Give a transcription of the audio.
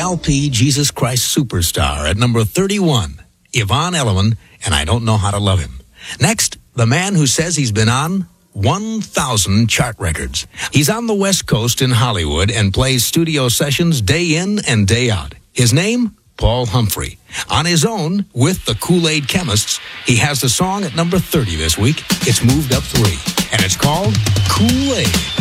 LP Jesus Christ Superstar at number 31, Yvonne Elliman, and I Don't Know How to Love Him. Next, the man who says he's been on 1,000 chart records. He's on the West Coast in Hollywood and plays studio sessions day in and day out. His name? Paul Humphrey. On his own, with the Kool-Aid Chemists, he has the song at number 30 this week. It's moved up 3, and it's called Kool-Aid.